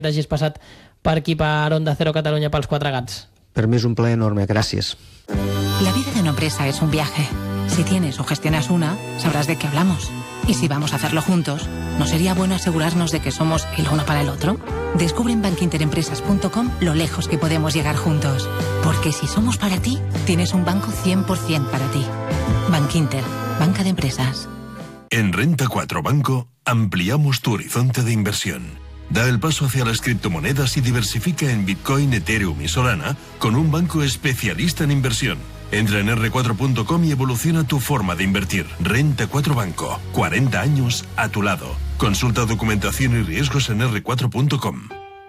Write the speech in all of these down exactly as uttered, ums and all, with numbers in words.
hagis passat per aquí, per Onda Cero Catalunya, pels Quatre Gats. Per mi és un plaer enorme, gracias. La vida de una empresa es un viaje. Si tienes o gestionas una, sabrás de qué hablamos. Y si vamos a hacerlo juntos, ¿no sería bueno asegurarnos de que somos el uno para el otro? Descubre en bankinterempresas punto com lo lejos que podemos llegar juntos. Porque si somos para ti, tienes un banco cien por ciento para ti. Bankinter, banca de empresas. En Renta cuatro Banco ampliamos tu horizonte de inversión. Da el paso hacia las criptomonedas y diversifica en Bitcoin, Ethereum y Solana con un banco especialista en inversión. Entra en erre cuatro punto com y evoluciona tu forma de invertir. Renta cuatro Banco. cuarenta años a tu lado. Consulta documentación y riesgos en erre cuatro punto com.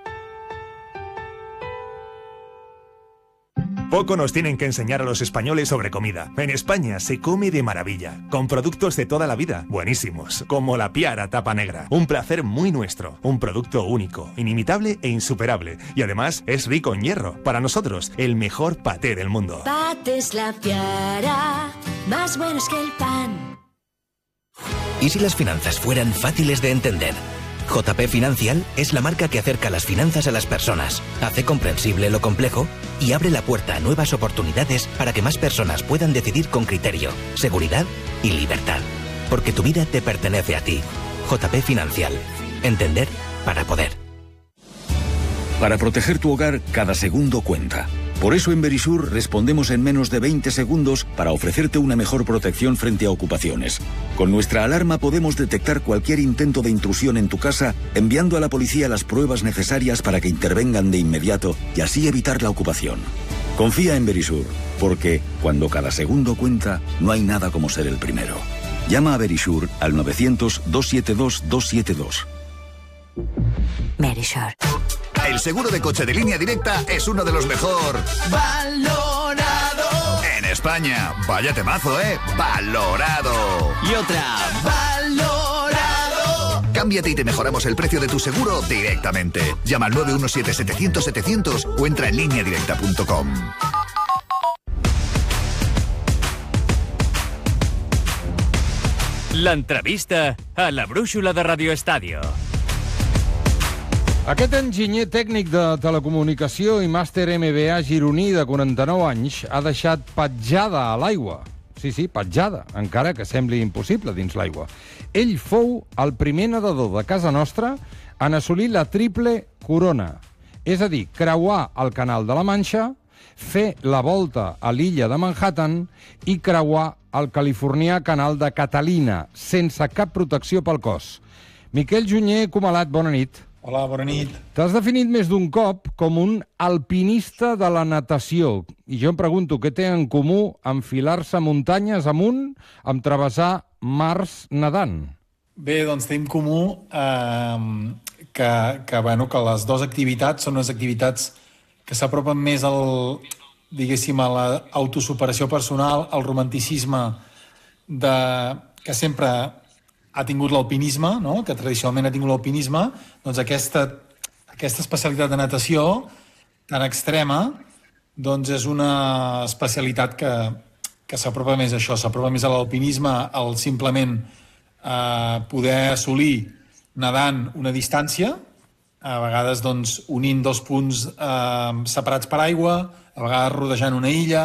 Poco nos tienen que enseñar a los españoles sobre comida. En España se come de maravilla, con productos de toda la vida, buenísimos, como la Piara Tapa Negra. Un placer muy nuestro, un producto único, inimitable e insuperable. Y además es rico en hierro. Para nosotros, el mejor paté del mundo. Patés La Piara, más buenos que el pan. ¿Y si las finanzas fueran fáciles de entender? J P Financial es la marca que acerca las finanzas a las personas, hace comprensible lo complejo y abre la puerta a nuevas oportunidades para que más personas puedan decidir con criterio, seguridad y libertad. Porque tu vida te pertenece a ti. J P Financial. Entender para poder. Para proteger tu hogar, cada segundo cuenta. Por eso en Verisur respondemos en menos de veinte segundos para ofrecerte una mejor protección frente a ocupaciones. Con nuestra alarma podemos detectar cualquier intento de intrusión en tu casa, enviando a la policía las pruebas necesarias para que intervengan de inmediato y así evitar la ocupación. Confía en Verisur, porque cuando cada segundo cuenta, no hay nada como ser el primero. Llama a Verisur al novecientos, doscientos setenta y dos, doscientos setenta y dos. Verisur. El seguro de coche de Línea Directa es uno de los mejor valorado en España. Vaya temazo, ¿eh? Valorado. Y otra. Valorado. Cámbiate y te mejoramos el precio de tu seguro directamente. Llama al nueve uno siete, setecientos, setecientos o entra en línea directa punto com. L'entrevista a la brúixola de Radio Estadio. Aquest enginyer tècnic de telecomunicació i màster eme be a gironí de quaranta-nou anys ha deixat petjada a l'aigua. Sí, sí, petjada, encara que sembli impossible dins l'aigua. Ell fou el primer nedador de casa nostra en assolir la triple corona. És a dir, creuar el Canal de la Manxa, fer la volta a l'illa de Manhattan i creuar el californià Canal de Catalina, sense cap protecció pel cos. Miquel Junyer Comalat, bona nit. Hola, bona nit. T'has definit més d'un cop com un alpinista de la natació. I jo em pregunto, què té en comú enfilar-se muntanyes amunt amb travessar mars nedant? Bé, doncs té en comú eh, que, que, bueno, que les dues activitats són unes activitats que s'apropen més al, diguéssim, a l'autosuperació personal, al romanticisme de, que sempre ha tingut l'alpinisme, no? Que tradicionalment ha tingut l'alpinisme, doncs aquesta, aquesta especialitat de natació tan extrema doncs és una especialitat que, que s'apropa més a això, s'apropa més a l'alpinisme, al simplement eh, poder assolir nedant una distància, a vegades doncs, unint dos punts eh, separats per aigua, a vegades rodejant una illa,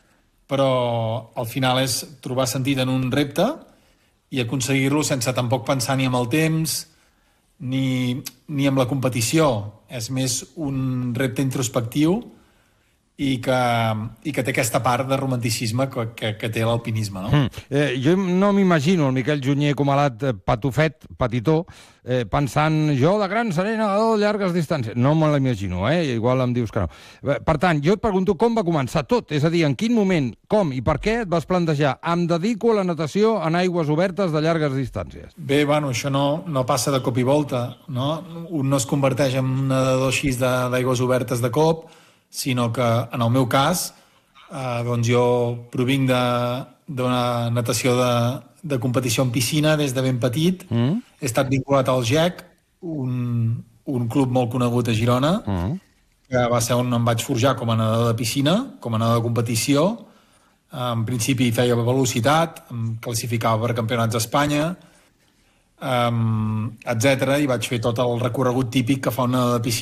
però al final és trobar sentit en un repte i aconseguir-lo sense tampoc pensar ni en el temps ni, ni en la competició. És més un repte introspectiu i que, i que té aquesta part de romanticisme que, que, que té l'alpinisme, no? Mm. Eh, jo no m'imagino el Miquel Junyer Comalat eh, patufet, petitó, eh, pensant jo de gran seré nedador de llargues distàncies. No me l'imagino, eh? Igual em dius que no. Per tant, jo et pregunto com va començar tot, és a dir, en quin moment, com i per què et vas plantejar em dedico a la natació en aigües obertes de llargues distàncies? Bé, bueno, això no, no passa de cop i volta, no? Un no es converteix en un nedador així d'aigües obertes de cop, sinó que, en el meu cas, eh, doncs jo provinc d'una natació de, de competició en piscina des de ben petit. Mm. He estat vinculat al G E C, un, un club molt conegut a Girona, mm. que va ser on em vaig forjar com a nedador de piscina, com a nedador de competició. En principi feia velocitat, em classificava per campionats d'Espanya, um, etcètera, i vaig fer tot el recorregut típic que fa un nedador de piscina